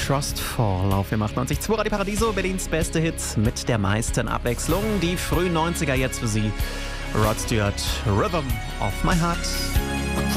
Trustfall auf dem 98.2 Radio Paradiso, Berlins beste Hits mit der meisten Abwechslung. Die frühen 90er jetzt für Sie. Rod Stewart, Rhythm of My Heart.